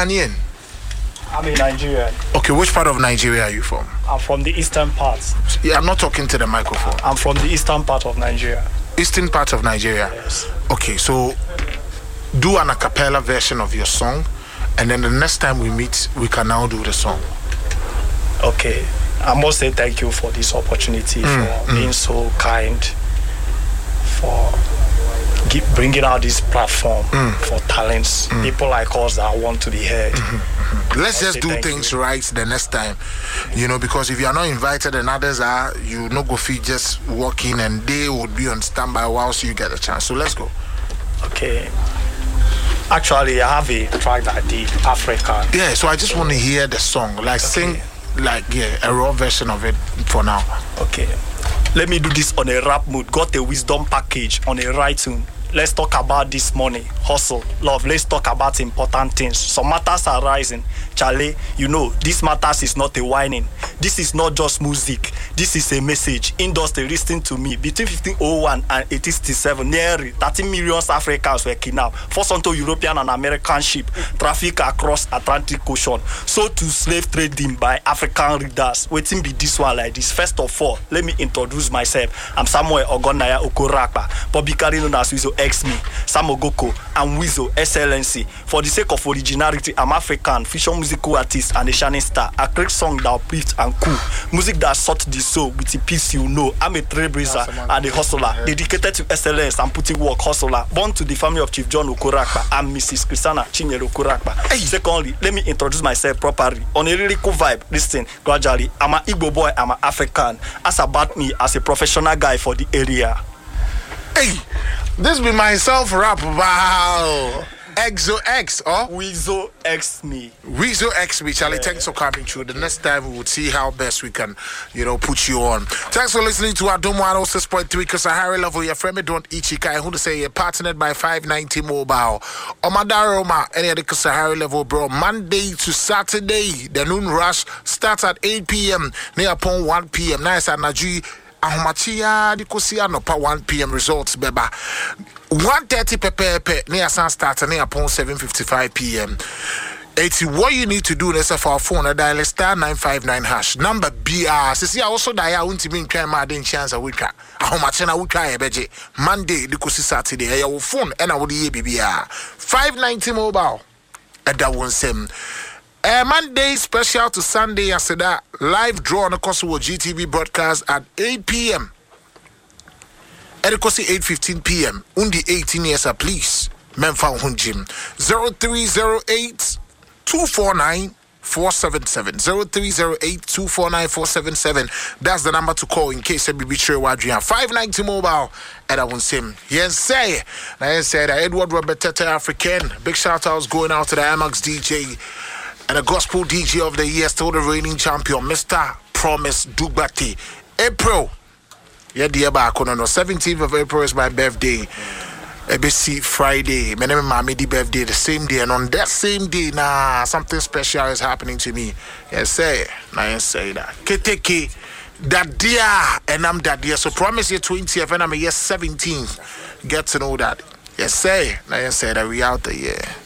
Ghanaian? I'm a Nigerian. Okay, which part of Nigeria are you from? I'm from the eastern part. Yeah, I'm not talking to the microphone. I'm from the eastern part of Nigeria. Eastern part of Nigeria? Yes. Okay, so do an a cappella version of your song, and then the next time we meet, we can now do the song. Okay. I must say thank you for this opportunity, for being so kind, for bringing out this platform for talents, people like us that want to be heard. Let's just do things right the next time, because if you are not invited and others are, you no go feel just walk in and they would be on standby whilst you get a chance. So let's go. Okay. Actually, I have a track that I did, African. Yeah, so I just want to hear the song, sing a raw version of it for now. Okay. Let me do this on a rap mood. Got a wisdom package on a right tune. Let's talk about this money, hustle, love. Let's talk about important things. Some matters are rising. Charlie, this matters is not a whining. This is not just music. This is a message. Industry, listen to me. Between 1501 and 1867, nearly 30 million Africans were kidnapped, forced onto European and American ship, traffic across Atlantic Ocean, sold to slave trading by African readers. Waiting be this one like this. First of all, let me introduce myself. I'm Samuel Ogonaya Okorakpa, publicly known as Wizo X Me, Samogoko, and Wizo Excellency. For the sake of originality, I'm African, fusion musical artist and a shining star. I create songs that uplift and cool, music that sought the soul with the peace I'm a trailblazer and a hustler, dedicated to excellence and putting work hustler. Born to the family of Chief John Okorakpa and Mrs. Christiana Chinyere Okorakpa. Secondly, let me introduce myself properly. On a lyrical vibe, listen, gradually, I'm an Igbo boy, I'm an African. Ask about me as a professional guy for the area. Hey, this be myself rap. Wow. Exo X, Wizo X Me. Wizo X Me, Charlie. Thanks for coming through. The next time we will see how best we can, put you on. Thanks for listening to our Dome 106.3 because I higher level. Your friend don't Ichika. Who to say you're partnered by 590 Mobile. Omadaroma, any other Sahara level, bro. Monday to Saturday, the noon rush starts at 8 p.m. near upon 1 p.m. Nice at Naji. Ahomachia di kosia no pa 1 p.m. results beba 1:30 pepe near San start near upon 7:55 p.m. It's what you need to do is for our phone dial *959# number BR. See also dial won't mean try my chance a week. Ahomachina week beje Monday di kosi Saturday your phone and I would ye BR 590 Mobile at that one same. Monday special to Sunday after that live draw on the Kosovo GTV broadcast at 8 p.m. At the Kosi 8:15 p.m. Undi 18 years please. Memfa Hunjim 0308 249 477 0308 249 477. That's the number to call in case you be sure what you have. 590 Mobile and I won't sim. Yes, say. I said Edward Robert Tete African. Big shout outs going out to the Amax DJ. And the gospel DJ of the year, still the reigning champion, Mr. Promise Dugbati. April. Yeah, dear back on the 17th of April is my birthday. ABC Friday. My name is Mamidi birthday the same day. And on that same day, something special is happening to me. Yes, say. Now, say that. Keteke. That dear. And I'm that dear. So promise you 20th and I'm a year 17th. Get to know that. Yes, say. Now, say that we out there, yeah.